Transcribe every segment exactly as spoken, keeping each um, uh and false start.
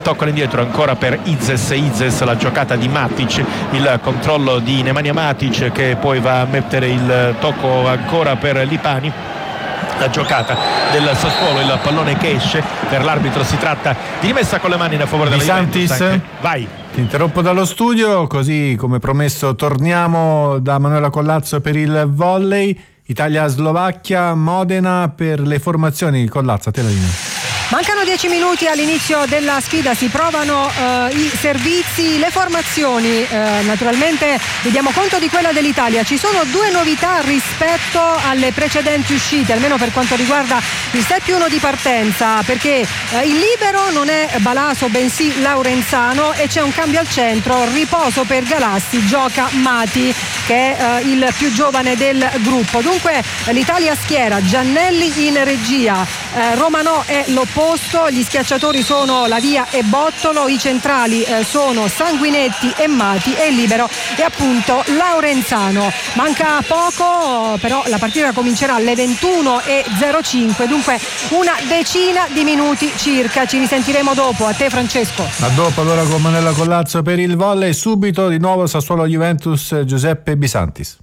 Tocco all'indietro ancora per Izes, Izes, la giocata di Matic, il controllo di Nemanja Matic che poi va a mettere il tocco ancora per Lipani. La giocata del Sassuolo, il pallone che esce, per l'arbitro si tratta di rimessa con le mani a favore della Juventus. Juventus. Vai. Ti interrompo dallo studio, così come promesso torniamo da Manuela Collazzo per il volley. Italia-Slovacchia, Modena per le formazioni. Collazzo, a te la linea. Mancano dieci minuti all'inizio della sfida, si provano eh, i servizi, le formazioni, eh, naturalmente vediamo conto di quella dell'Italia. Ci sono due novità rispetto alle precedenti uscite, almeno per quanto riguarda il set più uno di partenza, perché eh, il libero non è Balaso bensì Laurenzano e c'è un cambio al centro, riposo per Galassi, gioca Mati che è eh, il più giovane del gruppo. Dunque l'Italia schiera Giannelli in regia, eh, Romanò è l'opposto. Gli schiacciatori sono Lavia e Bottolo, i centrali eh, sono Sanguinetti e Mati e il libero è appunto Laurenzano. Manca poco, però la partita comincerà alle ventuno e zero cinque, dunque una decina di minuti circa. Ci risentiremo dopo. A te Francesco. A dopo allora con Manuela Collazzo per il volley. Subito di nuovo Sassuolo Juventus, Giuseppe Bisantis.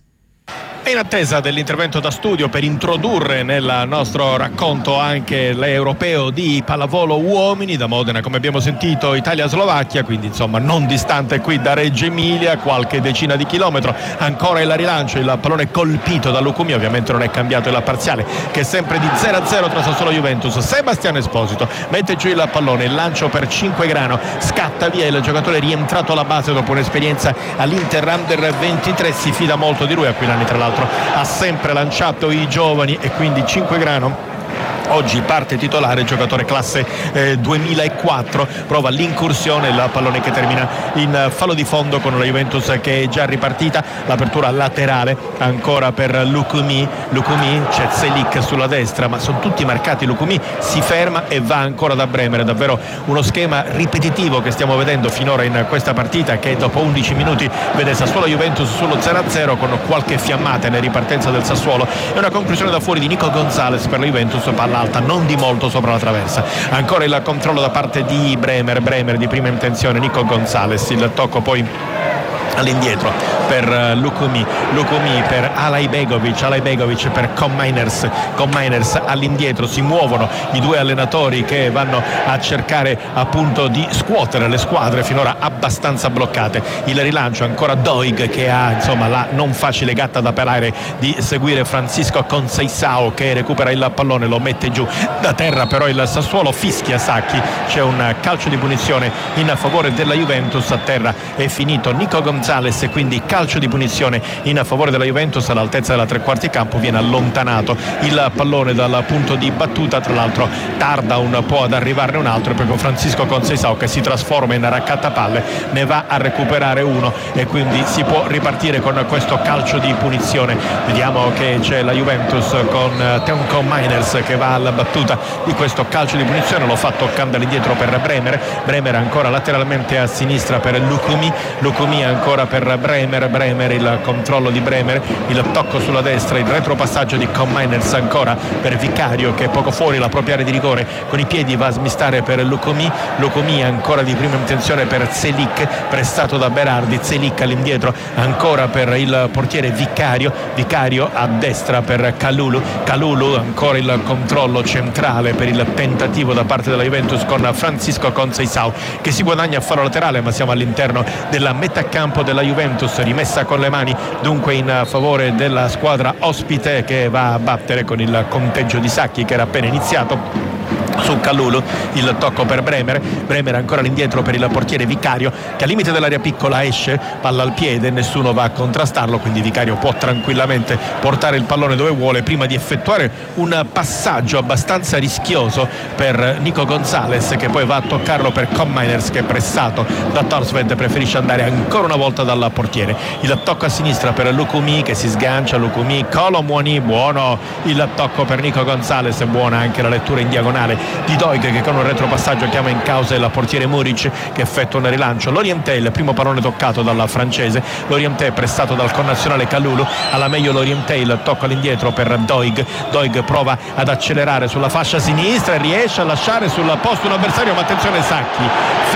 In attesa dell'intervento da studio per introdurre nel nostro racconto anche l'europeo di pallavolo uomini da Modena, come abbiamo sentito, Italia-Slovacchia, quindi insomma non distante qui da Reggio Emilia, qualche decina di chilometro. Ancora il rilancio, il pallone colpito da Lucumí, ovviamente non è cambiato il parziale che è sempre di zero a zero tra Sassuolo e Juventus. Sebastiano Esposito mette giù il pallone, il lancio per cinque grano, scatta via il giocatore rientrato alla base dopo un'esperienza all'Inter Under ventitré, si fida molto di lui. Aquilani tra l'altro ha sempre lanciato i giovani e quindi cinque grano oggi parte titolare, giocatore classe eh, duemilaquattro, prova l'incursione, il pallone che termina in fallo di fondo con la Juventus che è già ripartita. L'apertura laterale ancora per Lucumí, Lucumí, c'è Celik sulla destra ma sono tutti marcati. Lucumí si ferma e va ancora da Bremer. Davvero uno schema ripetitivo che stiamo vedendo finora in questa partita, che dopo undici minuti vede Sassuolo Juventus sullo zero a zero con qualche fiammata nella ripartenza del Sassuolo e una conclusione da fuori di Nico Gonzalez per la Juventus, palla alta non di molto sopra la traversa. Ancora il controllo da parte di Bremer, Bremer di prima intenzione, Nico Gonzalez, il tocco poi all'indietro per Lucumí, Lucumí per Alaibegovic, Alaibegovic per Kominers, Kominers all'indietro. Si muovono i due allenatori che vanno a cercare appunto di scuotere le squadre finora abbastanza bloccate. Il rilancio ancora Doig che ha insomma la non facile gatta da pelare di seguire Francisco Conceição che recupera il pallone, lo mette giù da terra, però il Sassuolo fischia Sacchi, c'è un calcio di punizione in favore della Juventus. A terra è finito Nico Gonzalez e quindi calcio di punizione in favore della Juventus all'altezza della tre quarti campo. Viene allontanato il pallone dal punto di battuta, tra l'altro tarda un po' ad arrivarne un altro, e proprio Francisco Conceição che si trasforma in raccattapalle ne va a recuperare uno e quindi si può ripartire con questo calcio di punizione. Vediamo che c'è la Juventus con Teun Kominers che va alla battuta di questo calcio di punizione, lo fa toccando all'indietro per Bremer, Bremer ancora lateralmente a sinistra per Lucumí, Lucumí ancora per Bremer, Bremer il controllo di Bremer, il tocco sulla destra, il retropassaggio di Kominers ancora per Vicario che poco fuori la propria area di rigore con i piedi va a smistare per Lucumí, Lucumí ancora di prima intenzione per Celik, prestato da Berardi, Celik all'indietro ancora per il portiere Vicario, Vicario a destra per Kalulu, Kalulu ancora il controllo centrale per il tentativo da parte della Juventus con Francisco Conceição che si guadagna a fallo laterale, ma siamo all'interno della metà campo della Juventus, rimessa con le mani dunque in favore della squadra ospite che va a battere con il conteggio di Sacchi che era appena iniziato su Kalulu. Il tocco per Bremer, Bremer ancora all'indietro per il portiere Vicario che al limite dell'area piccola esce, palla al piede, nessuno va a contrastarlo, quindi Vicario può tranquillamente portare il pallone dove vuole prima di effettuare un passaggio abbastanza rischioso per Nico Gonzalez che poi va a toccarlo per Kominers che è pressato da Torsved, preferisce andare ancora una volta dal portiere. Il tocco a sinistra per Lucumí che si sgancia, Lucumí, Colomwani, buono il tocco per Nico Gonzalez, buona anche la lettura in diagonale di Doig che con un retropassaggio chiama in causa il portiere Muric che effettua un rilancio. Lorientè, il primo pallone toccato dalla francese, Lorientè prestato dal connazionale Kalulu, alla meglio Lorientè, il tocco all'indietro per Doig, Doig prova ad accelerare sulla fascia sinistra e riesce a lasciare sul posto un avversario, ma attenzione Sacchi